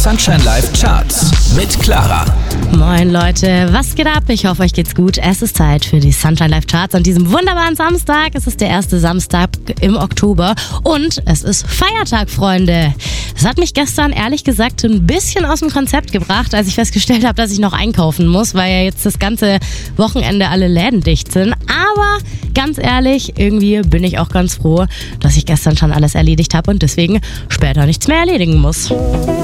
Sunshine Live Charts mit Clara. Moin Leute, was geht ab? Ich hoffe, euch geht's gut. Es ist Zeit für die Sunshine Live Charts an diesem wunderbaren Samstag. Es ist der erste Samstag im Oktober und es ist Feiertag, Freunde. Das hat mich gestern ehrlich gesagt ein bisschen aus dem Konzept gebracht, als ich festgestellt habe, dass ich noch einkaufen muss, weil ja jetzt das ganze Wochenende alle Läden dicht sind. Aber ganz ehrlich, irgendwie bin ich auch ganz froh, dass ich gestern schon alles erledigt habe und deswegen später nichts mehr erledigen muss.